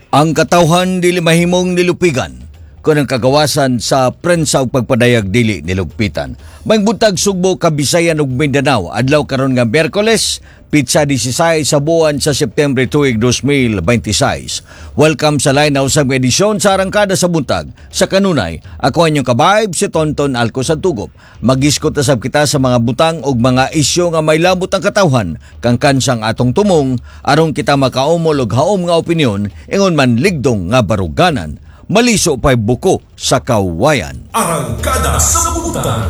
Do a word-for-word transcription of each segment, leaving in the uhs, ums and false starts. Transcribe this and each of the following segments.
Ang katawhan dili mahimong nilupigan kung ang kagawasan sa prensa ug pagpadayag dili nilugpitan. May buntag Sugbo, Kabisayan ug Mindanao adlaw karon nga Miyerkules, pitsa disisays sa buwan sa September tuig two thousand twenty-six. Welcome sa line usab edisyon sa Arangkada sa buntag. Sa kanunay, ako inyong kabayb si Tonton Alco Santugop. Magiskot usab kita sa mga butang ug mga isyu nga may labot ang katawhan kang kansang atong tumong aron kita makaumol og haom nga opinyon ingon man ligdong nga baruganan. Maliso pa'y buko sa kawayan. Arangkada sa Nabubutan.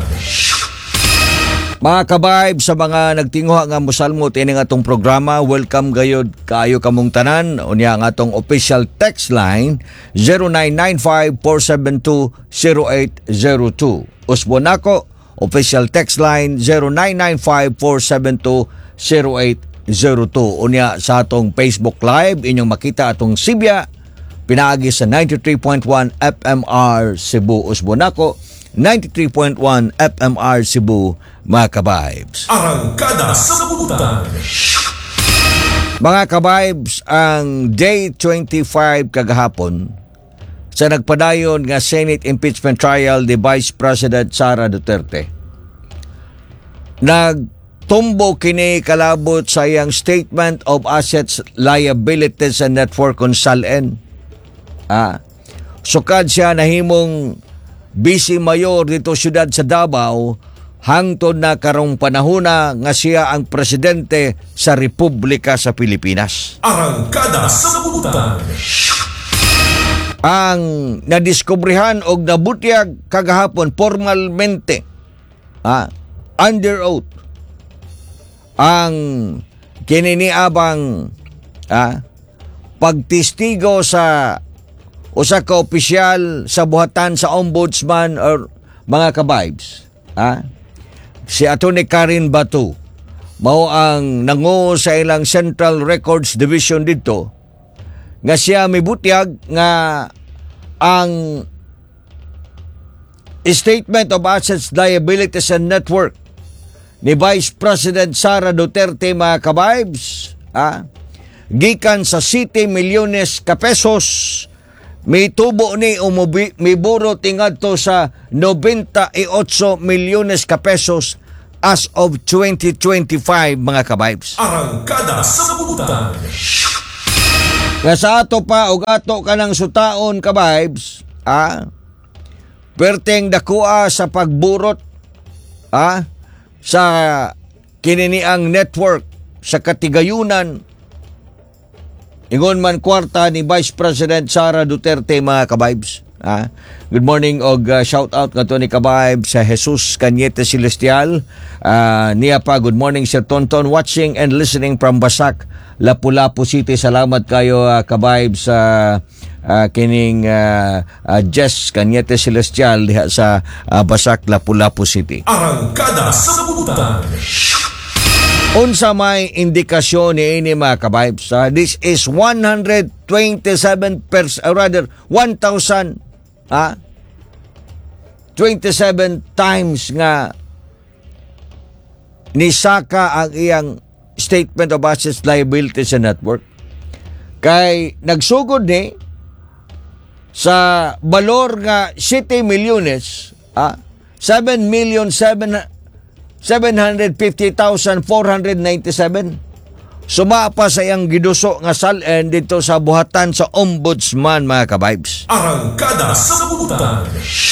Mga kabayb, sa mga nagtinguha nga musalmot ini nga atong programa, welcome gayod kaayo kamong tanan. Unya ang atong official text line zero nine nine five four seven two zero eight zero two. Usbon nako, official text line zero nine nine five four seven two zero eight zero two. Unya sa atong Facebook Live, inyong makita atong Sibya pinaagi sa ninety-three point one F M R Cebu. Usbon nako, ninety-three point one F M R Cebu, mga kabibes. Arangkada sa Nabubutan. Mga kabibes, ang day twenty-five kagahapon sa nagpadayon nga Senate impeachment trial ni Vice President Sara Duterte, nagtumbo kini kalabot sa iyang Statement of Assets, Liabilities and Network kung S A L N. Ah, sukad siya nahimong Vice Mayor dito siyudad sa Davao hangtod na karong panahona nga siya ang presidente sa Republika sa Pilipinas. Arangkada sa Nabubutan. Ang nadiskubrihan og nabutyag kagahapon formalmente, ah, under oath, ang kininiabang ah, pagtistigo sa usa ka opisyal sa buhatan sa ombudsman or mga kabibes. Ah, si Atty. Karen Batu mao ang nangu sa ilang Central Records Division dito nga siya mibutyag nga ang Statement of Assets, Liabilities and Network ni Vice President Sara Duterte, mga kabibes, ah, gikan sa siyete milyones ka pesos, may tubo ni umubi, may buro tingadto sa ninety-eight milyones ka pesos as of twenty twenty-five, mga kabibes. Arangkada sa Nabubutan. Nga sa ato pa og ato kanang sutaon, kabibes, ah, perteng dakua sa pagburot ah, sa kininiang network sa katigayunan ingon man kwarta ni Vice President Sara Duterte, mga kabibes. Ah, good morning og uh, shout out nga to ni kabibes sa Jesus Cañete Celestial. Ah, niya pa, good morning Sir Tonton, watching and listening from Basak, Lapu-Lapu City. Salamat kayo uh, kabibes sa uh, uh, kining uh, uh, Jess Cañete Celestial diha sa uh, Basak, Lapu-Lapu City. Arangkada sa Nabubutan. Unsa may indikasyon ni ini, mga kabibes? Uh, this is one hundred twenty-seven percent, or rather one thousand ah, twenty-seven times nga nisaka ang iyang Statement of Assets, Liabilities and Network. Kay nagsugod ni sa balor nga siyete milyones, ah, seven million seven hundred fifty thousand four hundred ninety-seven. Suma pa sa iyang giduso nga S A L N dito sa buhatan sa ombudsman, mga kabibes. Arangkada sa Nabubutan.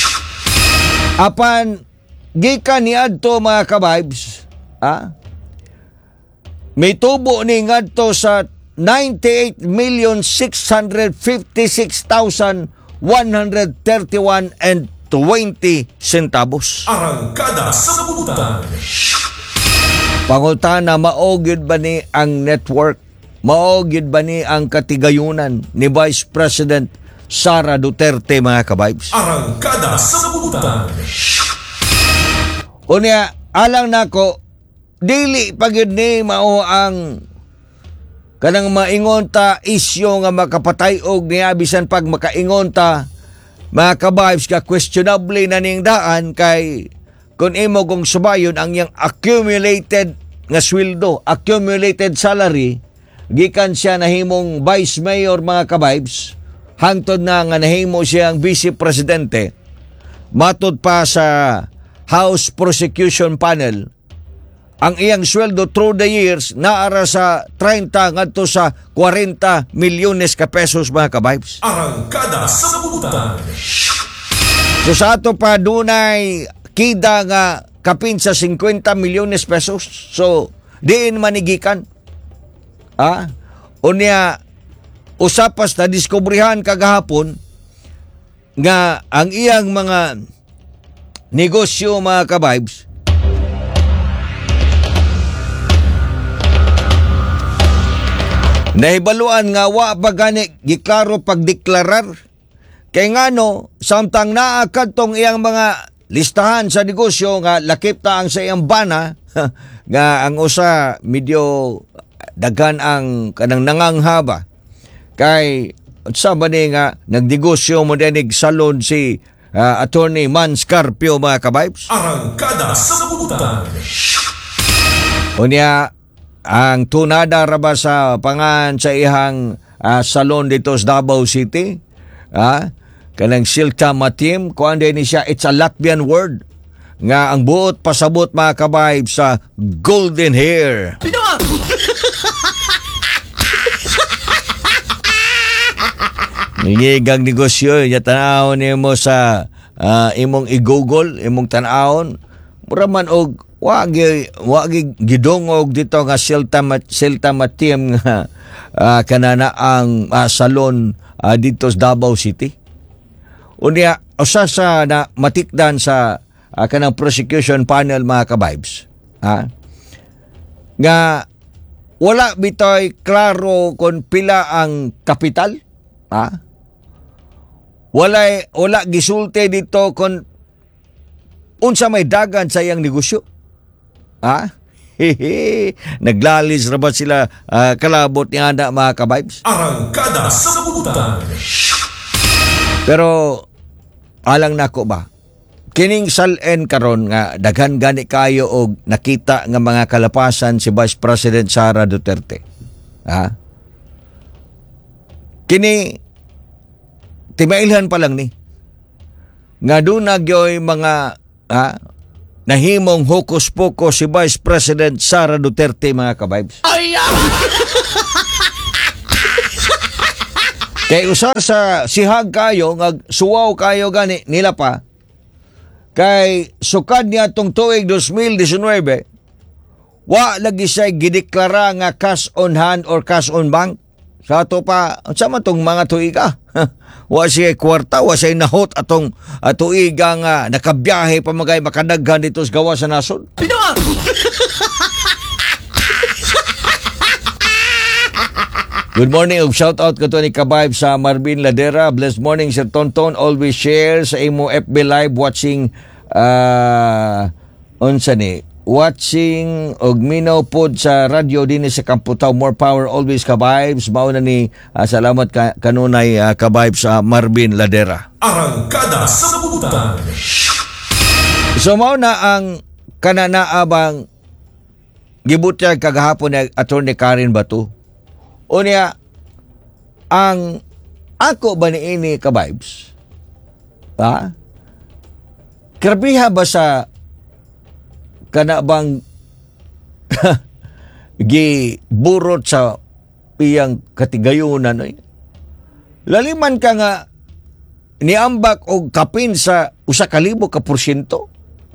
Apan gikan ni adto, mga kabibes, ah, may tubo ni ngadto sa ninety-eight million six hundred fifty-six thousand one hundred thirty-one and twenty centavos. Arangkada sa Nabubutan. Pangutana, maogid ba ni ang network? Maogid ba ni ang katigayunan ni Vice President Sara Duterte, mga kabibes? Arangkada sa Nabubutan. Unya, alang nako, dili pagid ni mao ang kanang maingon ta isyo nga makapatayog niya bisan pag makaingon ta, mga kabibes, ka questionable na ning daan kay kung imo kong subayon ang yang accumulated nga sweldo, accumulated salary, gikan siya nahimong vice mayor mga kabibes, hangtod na nga nahimo siyang vice presidente, matud pa sa House Prosecution Panel, ang iyang sweldo through the years naara sa thirty ngadto sa forty milyones ka pesos mga kabibes. Arangkada sa Sabutan. So sa ato pa dunay kida nga kapin sa fifty milyones pesos. So diin manigikan. Ah, unya usapas na diskubrihan kagahapon nga ang iyang mga negosyo mga kabibes nahibaluan nga wa pa gani giklaro pagdeklarar. Kay ngano samtang naa kadtong iyang mga listahan sa negosyo nga lakip ta ang sa iyang bana nga ang usa medyo daghan ang kanang nanganghaba. Kay sa ba ni nga nagnegosyo mo dinig salon si uh, Attorney Man Scarpio mga kabibes. Arangkada sa Sabutan. Unya ang tunada ra ba sa pangan sa ihang uh, salon dito sa Davao City, ah, kanang Silta Matim, kuan din siya, it's a Latvian word nga ang buot pasabot mga kabayb sa golden hair. Ningigang negosyo, ya tanaw nimo sa uh, imong i-google, imong tanawon, mura man og wagi wagi gidongog dito nga Silta Silta Matim nga uh, kanana ang uh, salon uh, dito sa Davao City. Unya usa sa na matikdan sa uh, kanang prosecution panel mga kabibes. Ha? Nga wala bitoy klaro kung pila ang kapital. Ha? Wala wala gisulti dito kung unsa may dagan sa iyang negosyo. Ha? Hehe. Naglalis ra ba sila uh, kalabot ni anda mga kabibes? Arangkada sa Sabutan. Pero alang nako ba? Kining salen karon nga daghan gani kayo og nakita nga mga kalapasan si Vice President Sara Duterte. Ha? Kini timailhan pa lang ni. Nga doon nagyoy mga ha, nahimong hokus-pokus si Vice President Sara Duterte mga kabibes. Kay usar sa sihag kayo, nga suwaw kayo gani nila pa, kay sukad niya tong tuig twenty nineteen, wa lagi siya gideklara nga cash on hand or cash on bank. Sa ato pa, sa matong mga tuiga, wa siya kwarta, wa siya nahot atong uh, tuiga nga nakabiyahe pa magay makadaghan dito sa gawa sa nasod. Good morning og shout out ko to ni Kabayb sa Marvin Ladera. Blessed morning Sir Tonton, always share sa imo F B live watching uh, unsa ni watching og minaw pod sa radio din sa Kamputaw. More power always Kabayb. Mao na ni uh, salamat ka, kanunay uh, Kabayb sa Marvin Ladera. Arangkada sa Sabutan. So mao na ang kananaabang gibutya kagahapon ni Attorney Karen Batu. Unya, ang ako ba ni ini Kabibes? Ha? Krabiha ba sa kanabang giburot sa iyang katigayunan? Eh? Laliman ka nga niambak og kapin sa usa ka libo ka porsyento?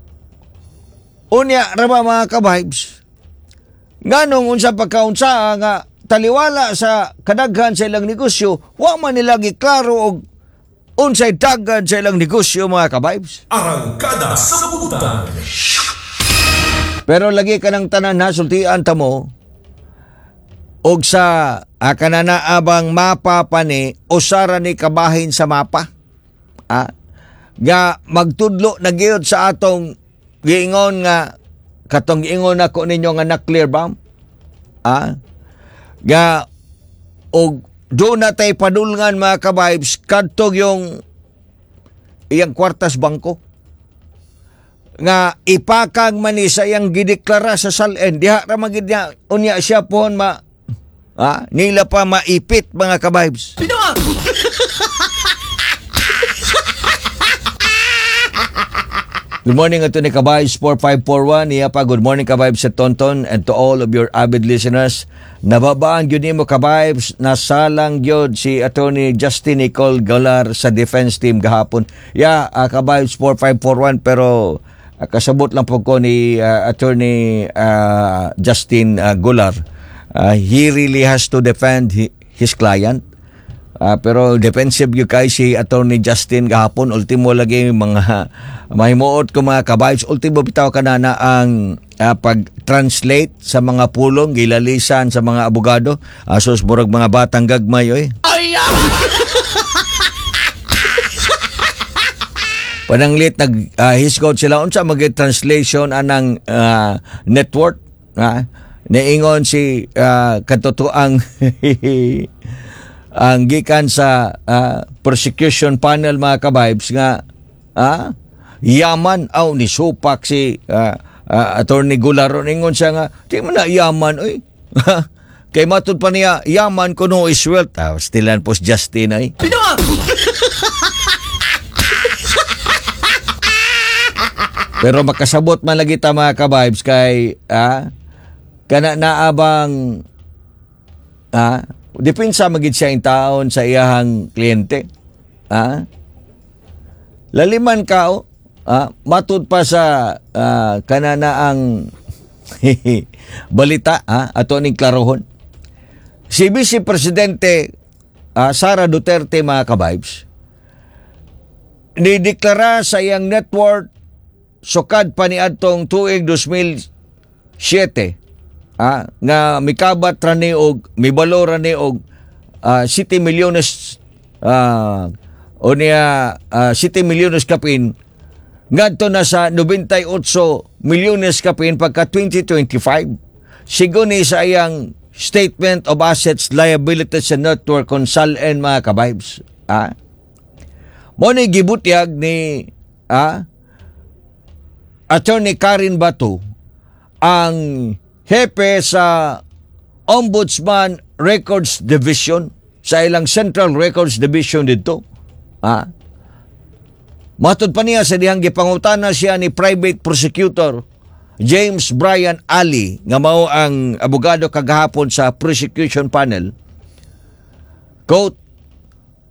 Unya, raba mga Kabibes? Nganong unsa pagkaunsa nga taliwala sa kadaghan sa ilang negosyo, wa man nila giklaro og unsay daghan sa ilang negosyo mga kabibes. Arangkada sa Sabutan. Pero lagi ka ng tanan ha, sultian ta mo og sa ah, kananaabang mapa pa ni usara ni kabahin sa mapa. Ah, nga magtudlo na gyud sa atong giingon nga katong giingon ako ninyo nga na-clear bomb. Ah, nga og doon na tayo padulngan mga kabibes kadtog yung iyang kwartas bangko nga ipakag man ni sa iyang gideklara sa salen diha ra magid niya unya siya pohon ma Ah, nila pa maipit mga kabibes. Good morning, ito ni Kabibes four five four one. Iya pa, good morning Kabibes sa Tonton and to all of your avid listeners. Nababaan yun mo Kabibes, nasalang yun si Attorney Justin Nicole Galar sa defense team gahapon. Yeah, uh, Kabibes four five four one, pero uh, kasabot lang po ko ni uh, Attorney uh, Justin uh, Galar. Uh, he really has to defend hi- his client. Uh, pero defensive yung kay si Attorney Justin gahapon. Ultimo lagi mga mahimuot ko mga kabibes. Ultimo bitaw ka na na ang uh, pag-translate sa mga pulong, gilalisan sa mga abogado. Asos burag mga batang gagmay oy. Pananglit nag uh, hisgot sila unsa mag-translation anang uh, network. Ha? Naingon si uh, katotoang ang gikan sa uh, prosecution panel mga kabibes nga ah, yaman aw ni supak si uh, uh, Attorney Gularo ningon siya nga di man na yaman oy. Kay matud pa niya yaman kuno is wealth. Ah, stilan pos Justin ay. Pero makasabot man lagi ta mga kabibes kay ah, kana naabang ah, depensa magid siya in taon sa iyahang kliyente. Ah? Laliman ka o, ah, matud pa sa ah, kanana ang balita ah, ato ning klarohon. Si Vice Presidente ah, Sara Duterte mga kabibes nideklara sa iyang net worth sukad pa ni adtong tuig two thousand seven ah, nga mikabat ra ni og mibalor ra ni og uh, siete milyones uh, o niya uh, siete milyones kapin ngadto na sa ninety-eight milyones kapin pagka twenty twenty-five. Sigo ni sa iyang Statement of Assets, Liabilities and Network kung salen mga kabibes. Ah? Mo ni gibutyag ni ah, Attorney Karen Bato ang hepe sa Ombudsman Records Division sa ilang Central Records Division dito. Ah. Matod pa niya sa dihang gipangutana siya ni Private Prosecutor James Brian Ali nga mao ang abogado kagahapon sa prosecution panel. Quote,